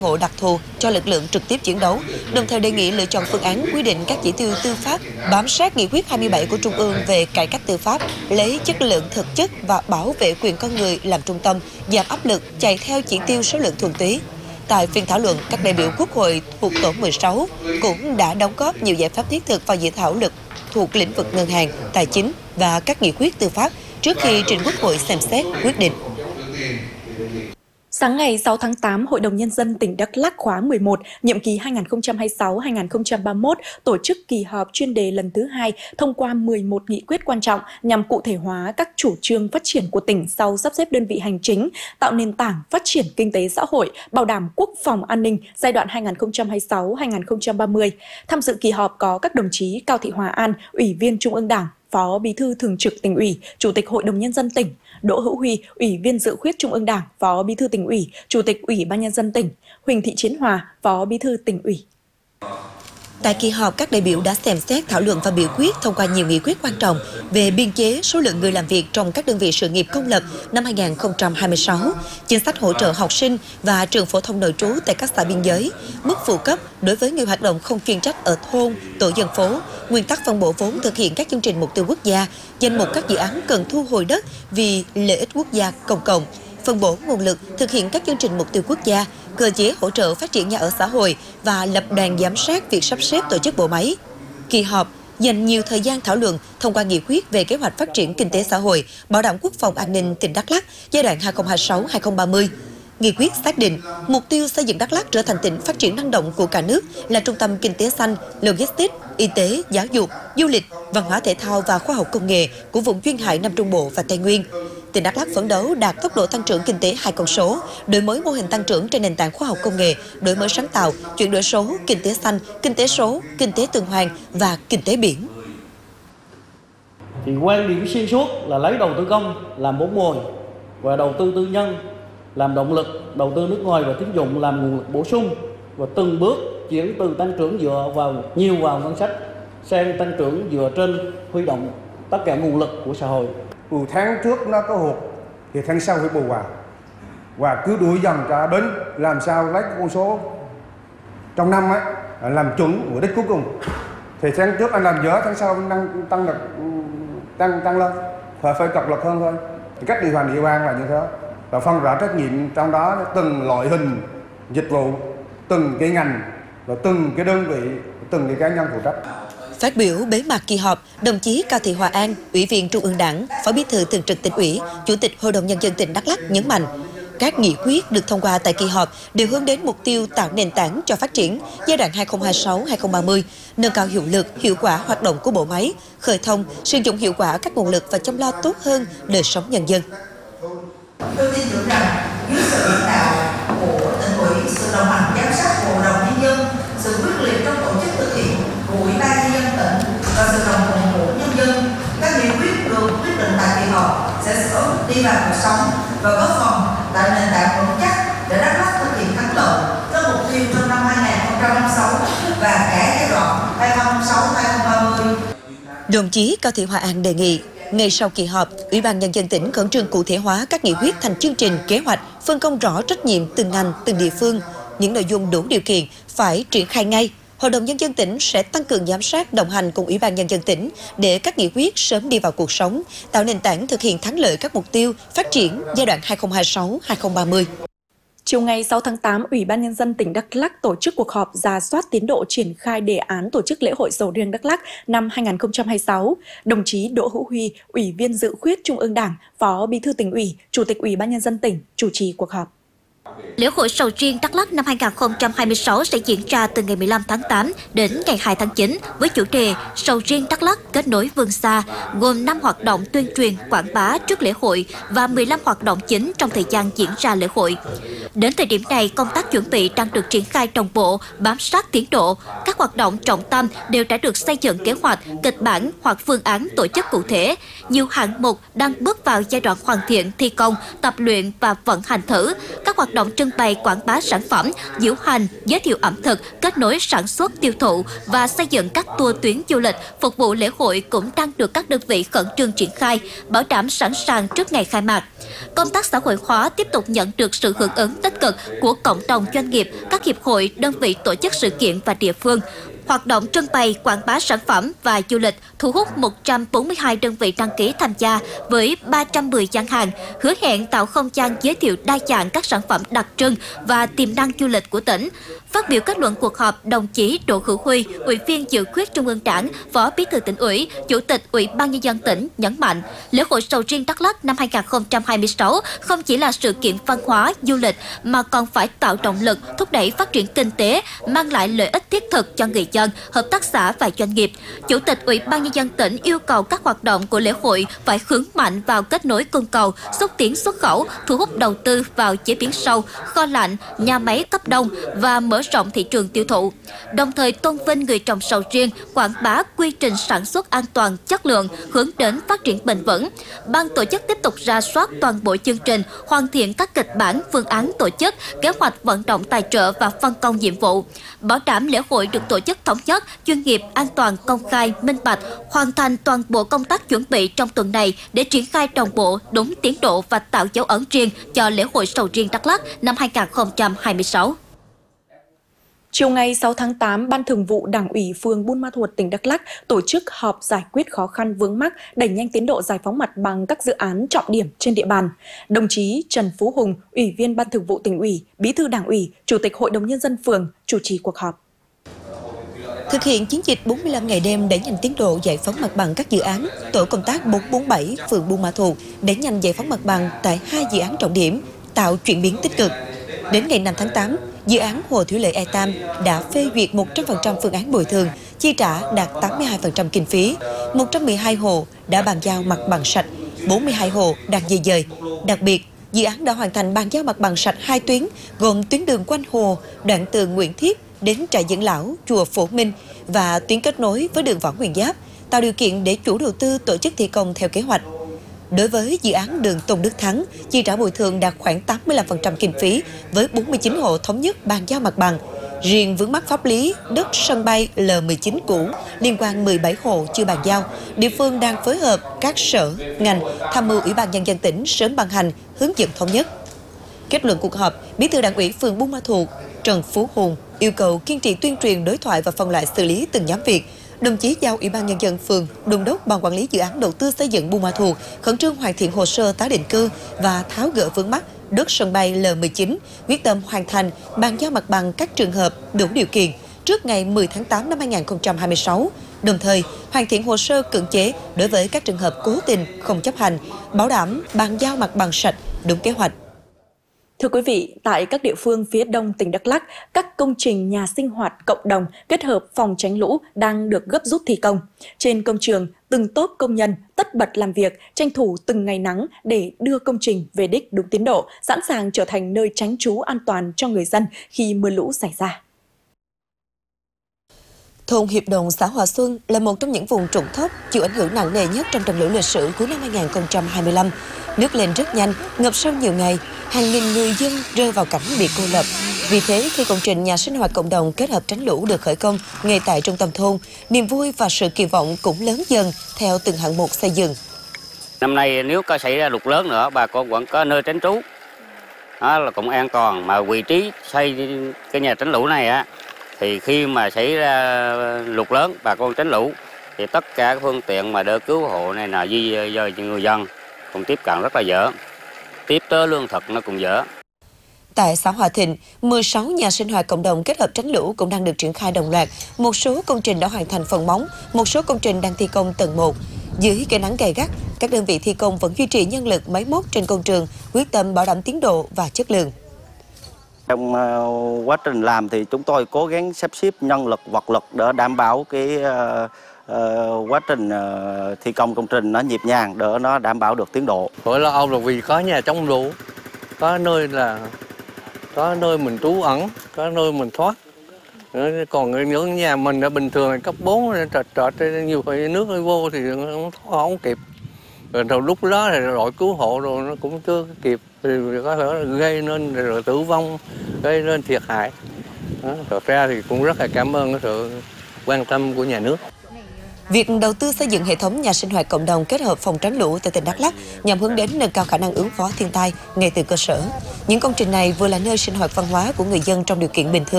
hộ đặc thù cho lực lượng trực tiếp chiến đấu, đồng thời đề nghị lựa chọn phương án quy định các chỉ tiêu tư pháp bám sát nghị quyết 27 của Trung ương về cải cách tư pháp, lấy chất lượng thực chất và bảo vệ quyền con người làm trung tâm, giảm áp lực chạy theo chỉ tiêu số lượng thuần túy. Tại phiên thảo luận, các đại biểu Quốc hội thuộc tổ 16 cũng đã đóng góp nhiều giải pháp thiết thực vào dự thảo luật thuộc lĩnh vực ngân hàng, tài chính và các nghị quyết tư pháp trước khi trình Quốc hội xem xét quyết định. Sáng ngày 6 tháng 8, Hội đồng Nhân dân tỉnh Đắk Lắk khóa 11, nhiệm kỳ 2026-2031 tổ chức kỳ họp chuyên đề lần thứ 2 thông qua 11 nghị quyết quan trọng nhằm cụ thể hóa các chủ trương phát triển của tỉnh sau sắp xếp đơn vị hành chính, tạo nền tảng phát triển kinh tế xã hội, bảo đảm quốc phòng an ninh giai đoạn 2026-2030. Tham dự kỳ họp có các đồng chí Cao Thị Hòa An, Ủy viên Trung ương Đảng, Phó Bí thư Thường trực Tỉnh ủy, Chủ tịch Hội đồng Nhân dân tỉnh, Đỗ Hữu Huy, Ủy viên Dự khuyết Trung ương Đảng, Phó Bí thư Tỉnh ủy, Chủ tịch Ủy ban Nhân dân tỉnh, Huỳnh Thị Chiến Hòa, Phó Bí thư Tỉnh ủy. Tại kỳ họp, các đại biểu đã xem xét, thảo luận và biểu quyết thông qua nhiều nghị quyết quan trọng về biên chế, số lượng người làm việc trong các đơn vị sự nghiệp công lập năm 2026, chính sách hỗ trợ học sinh và trường phổ thông nội trú tại các xã biên giới, mức phụ cấp đối với người hoạt động không chuyên trách ở thôn, tổ dân phố, nguyên tắc phân bổ vốn thực hiện các chương trình mục tiêu quốc gia, danh mục các dự án cần thu hồi đất vì lợi ích quốc gia công cộng, phân bổ nguồn lực thực hiện các chương trình mục tiêu quốc gia, cơ chế hỗ trợ phát triển nhà ở xã hội và lập đoàn giám sát việc sắp xếp tổ chức bộ máy. Kỳ họp dành nhiều thời gian thảo luận thông qua nghị quyết về kế hoạch phát triển kinh tế xã hội, bảo đảm quốc phòng an ninh tỉnh Đắk Lắk giai đoạn 2026-2030. Nghị quyết xác định mục tiêu xây dựng Đắk Lắk trở thành tỉnh phát triển năng động của cả nước, là trung tâm kinh tế xanh, logistics, y tế, giáo dục, du lịch, văn hóa thể thao và khoa học công nghệ của vùng duyên hải Nam Trung Bộ và Tây Nguyên. Tỉnh Đắk Lắk phấn đấu đạt tốc độ tăng trưởng kinh tế 2 con số, đổi mới mô hình tăng trưởng trên nền tảng khoa học công nghệ, đổi mới sáng tạo, chuyển đổi số, kinh tế xanh, kinh tế số, kinh tế tuần hoàn và kinh tế biển. Thì quan điểm xuyên suốt là lấy đầu tư công làm vốn mồi và đầu tư tư nhân làm động lực, đầu tư nước ngoài và tín dụng làm nguồn lực bổ sung, và từng bước chuyển từ tăng trưởng dựa vào nhiều vào ngân sách sang tăng trưởng dựa trên huy động tất cả nguồn lực của xã hội. Tháng trước nó có hụt thì tháng sau phải bù vào, và cứ đuổi dần cho đến làm sao lấy con số trong năm ấy làm chuẩn mục đích cuối cùng. Thì tháng trước anh làm dở, tháng sau tăng lên, phải cật lực hơn thôi. Cách điều hành địa bàn là như thế, và phân rõ trách nhiệm trong đó từng loại hình dịch vụ, từng cái ngành và từng cái đơn vị, từng cái cá nhân phụ trách. Phát biểu bế mạc kỳ họp, đồng chí Cao Thị Hòa An, Ủy viên Trung ương Đảng, Phó Bí thư Thường trực Tỉnh ủy, Chủ tịch Hội đồng Nhân dân tỉnh Đắk Lắk nhấn mạnh, các nghị quyết được thông qua tại kỳ họp đều hướng đến mục tiêu tạo nền tảng cho phát triển giai đoạn 2026-2030, nâng cao hiệu lực, hiệu quả hoạt động của bộ máy, khơi thông, sử dụng hiệu quả các nguồn lực và chăm lo tốt hơn đời sống nhân dân. Tôi tin tưởng rằng dưới sự lãnh đạo của Tỉnh ủy, sự đồng hành giám sát của Hội đồng Nhân dân, sự quyết liệt trong tổ chức thực hiện của Ủy ban Nhân dân tỉnh và sự đồng thuận của nhân dân, các nghị quyết được quyết định tại kỳ họp sẽ sớm đi vào cuộc sống và góp phần tạo nền tảng vững chắc để Đắk Lắk thực hiện thắng lợi các mục tiêu trong năm 2026 và cả giai đoạn 2026-2030. Đồng chí Cao Thị Hòa An đề nghị, ngay sau kỳ họp, Ủy ban Nhân dân tỉnh khẩn trương cụ thể hóa các nghị quyết thành chương trình, kế hoạch, phân công rõ trách nhiệm từng ngành, từng địa phương. Những nội dung đủ điều kiện phải triển khai ngay. Hội đồng Nhân dân tỉnh sẽ tăng cường giám sát, đồng hành cùng Ủy ban Nhân dân tỉnh để các nghị quyết sớm đi vào cuộc sống, tạo nền tảng thực hiện thắng lợi các mục tiêu phát triển giai đoạn 2026-2030. Chiều ngày 6 tháng 8, Ủy ban Nhân dân tỉnh Đắk Lắk tổ chức cuộc họp rà soát tiến độ triển khai đề án tổ chức lễ hội sầu riêng Đắk Lắk năm 2026. Đồng chí Đỗ Hữu Huy, Ủy viên Dự khuyết Trung ương Đảng, Phó Bí thư Tỉnh ủy, Chủ tịch Ủy ban Nhân dân tỉnh chủ trì cuộc họp. Lễ hội sầu riêng Đắk Lắk năm 2026 sẽ diễn ra từ ngày 15 tháng 8 đến ngày 2 tháng 9 với chủ đề Sầu riêng Đắk Lắk kết nối vươn xa, gồm 5 hoạt động tuyên truyền, quảng bá trước lễ hội và 15 hoạt động chính trong thời gian diễn ra lễ hội. Đến thời điểm này, công tác chuẩn bị đang được triển khai đồng bộ, bám sát tiến độ. Các hoạt động trọng tâm đều đã được xây dựng kế hoạch, kịch bản hoặc phương án tổ chức cụ thể. Nhiều hạng mục đang bước vào giai đoạn hoàn thiện, thi công, tập luyện và vận hành thử. Các hoạt động trưng bày quảng bá sản phẩm, diễu hành, giới thiệu ẩm thực, kết nối sản xuất tiêu thụ và xây dựng các tour tuyến du lịch phục vụ lễ hội cũng đang được các đơn vị khẩn trương triển khai, bảo đảm sẵn sàng trước ngày khai mạc. Công tác xã hội hóa tiếp tục nhận được sự hưởng ứng tích cực của cộng đồng doanh nghiệp, các hiệp hội, đơn vị tổ chức sự kiện và địa phương. Hoạt động trưng bày, quảng bá sản phẩm và du lịch thu hút 142 đơn vị đăng ký tham gia với 310 gian hàng, hứa hẹn tạo không gian giới thiệu đa dạng các sản phẩm đặc trưng và tiềm năng du lịch của tỉnh. Phát biểu kết luận cuộc họp, đồng chí Đỗ Hữu Huy, Ủy viên Dự khuyết Trung ương Đảng, Phó Bí thư Tỉnh ủy, Chủ tịch Ủy ban Nhân dân tỉnh nhấn mạnh, lễ hội sầu riêng Đắk Lắk năm 2026 không chỉ là sự kiện văn hóa, du lịch mà còn phải tạo động lực, thúc đẩy phát triển kinh tế, mang lại lợi ích thiết thực cho người dân, hợp tác xã và doanh nghiệp. Chủ tịch Ủy ban Nhân dân tỉnh yêu cầu các hoạt động của lễ hội phải hướng mạnh vào kết nối cung cầu, xúc tiến xuất khẩu, thu hút đầu tư vào chế biến sâu, kho lạnh, nhà máy cấp đông và mở rộng thị trường tiêu thụ. Đồng thời tôn vinh người trồng sầu riêng, quảng bá quy trình sản xuất an toàn, chất lượng, hướng đến phát triển bền vững. Ban tổ chức tiếp tục rà soát toàn bộ chương trình, hoàn thiện các kịch bản, phương án tổ chức, kế hoạch vận động tài trợ và phân công nhiệm vụ, bảo đảm lễ hội được tổ chức thống nhất, chuyên nghiệp, an toàn, công khai, minh bạch, hoàn thành toàn bộ công tác chuẩn bị trong tuần này để triển khai đồng bộ, đúng tiến độ và tạo dấu ấn riêng cho lễ hội sầu riêng Đắk Lắk năm 2026. Chiều ngày 6 tháng 8, Ban Thường vụ Đảng ủy phường Buôn Ma Thuột, tỉnh Đắk Lắk tổ chức họp giải quyết khó khăn vướng mắc, đẩy nhanh tiến độ giải phóng mặt bằng các dự án trọng điểm trên địa bàn. Đồng chí Trần Phú Hùng, Ủy viên Ban Thường vụ Tỉnh ủy, Bí thư Đảng ủy, Chủ tịch Hội đồng Nhân dân phường chủ trì cuộc họp. Thực hiện chiến dịch 45 ngày đêm đẩy nhanh tiến độ giải phóng mặt bằng các dự án, tổ công tác 447 phường Buôn Ma Thuột đẩy nhanh giải phóng mặt bằng tại 2 dự án trọng điểm, tạo chuyển biến tích cực. Đến ngày 5 tháng 8, dự án Hồ Thủy Lợi E Tam đã phê duyệt 100% phương án bồi thường, chi trả đạt 82% kinh phí, 112 hộ đã bàn giao mặt bằng sạch, 42 hộ đang di dời. Đặc biệt, dự án đã hoàn thành bàn giao mặt bằng sạch 2 tuyến, gồm tuyến đường quanh hồ, đoạn từ Nguyễn Thiết đến trại dưỡng lão chùa Phổ Minh và tuyến kết nối với đường Võ Nguyên Giáp, tạo điều kiện để chủ đầu tư tổ chức thi công theo kế hoạch. Đối với dự án đường Tôn Đức Thắng, chi trả bồi thường đạt khoảng 85% kinh phí với 49 hộ thống nhất bàn giao mặt bằng. Riêng vướng mắc pháp lý đất sân bay L19 cũ liên quan 17 hộ chưa bàn giao, địa phương đang phối hợp các sở, ngành tham mưu Ủy ban Nhân dân tỉnh sớm ban hành hướng dẫn thống nhất. Kết luận cuộc họp, Bí thư Đảng ủy phường Buôn Ma Thuột Trần Phú Hùng yêu cầu kiên trì tuyên truyền, đối thoại và phân loại xử lý từng nhóm việc. Đồng chí giao Ủy ban Nhân dân phường, đôn đốc Ban quản lý dự án đầu tư xây dựng Buôn Ma Thuột khẩn trương hoàn thiện hồ sơ tái định cư và tháo gỡ vướng mắc đất sân bay L19, quyết tâm hoàn thành bàn giao mặt bằng các trường hợp đủ điều kiện trước ngày 10 tháng 8 năm 2026, đồng thời hoàn thiện hồ sơ cưỡng chế đối với các trường hợp cố tình không chấp hành, bảo đảm bàn giao mặt bằng sạch đúng kế hoạch. Thưa quý vị, tại các địa phương phía đông tỉnh Đắk Lắk, các công trình nhà sinh hoạt cộng đồng kết hợp phòng tránh lũ đang được gấp rút thi công. Trên công trường, từng tốp công nhân tất bật làm việc, tranh thủ từng ngày nắng để đưa công trình về đích đúng tiến độ, sẵn sàng trở thành nơi tránh trú an toàn cho người dân khi mưa lũ xảy ra. Thôn Hiệp Đồng, xã Hòa Xuân là một trong những vùng trũng thấp chịu ảnh hưởng nặng nề nhất trong trận lũ lịch sử cuối năm 2025. Nước lên rất nhanh, ngập sâu nhiều ngày, hàng nghìn người dân rơi vào cảnh bị cô lập. Vì thế, khi công trình nhà sinh hoạt cộng đồng kết hợp tránh lũ được khởi công ngay tại trung tâm thôn, niềm vui và sự kỳ vọng cũng lớn dần theo từng hạng mục xây dựng. Năm nay nếu có xảy ra lụt lớn nữa, bà con vẫn có nơi tránh trú, đó là cũng an toàn. Mà vị trí xây cái nhà tránh lũ này á, thì khi mà xảy ra lụt lớn, bà con tránh lũ thì tất cả các phương tiện mà đỡ cứu hộ này là di dời cho người dân cũng tiếp cận rất là dở, tiếp tới lương thực nó cũng dở. Tại xã Hòa Thịnh, 16 nhà sinh hoạt cộng đồng kết hợp tránh lũ cũng đang được triển khai đồng loạt. Một số công trình đã hoàn thành phần móng, một số công trình đang thi công tầng 1. Dưới cây nắng gay gắt, các đơn vị thi công vẫn duy trì nhân lực máy móc trên công trường, quyết tâm bảo đảm tiến độ và chất lượng. Trong quá trình làm thì chúng tôi cố gắng sắp xếp nhân lực, vật lực để đảm bảo cái quá trình thi công công trình nó nhịp nhàng, để nó đảm bảo được tiến độ. Nỗi lo âu là vì có nhà chống lũ, có nơi mình trú ẩn, có nơi mình thoát. Còn những nhà mình ở bình thường cấp 4 trệt nhiều khi nước vô thì không kịp. Rồi lúc đó thì đội cứu hộ rồi nó cũng chưa kịp, thì có thể gây nên rồi tử vong, gây nên thiệt hại. Thật ra thì cũng rất là cảm ơn cái sự quan tâm của nhà nước. Việc đầu tư xây dựng hệ thống nhà sinh hoạt cộng đồng kết hợp phòng tránh lũ tại tỉnh Đắk Lắk nhằm hướng đến nâng cao khả năng ứng phó thiên tai ngay từ cơ sở. Những công trình này vừa là nơi sinh hoạt văn hóa của người dân trong điều kiện bình thường,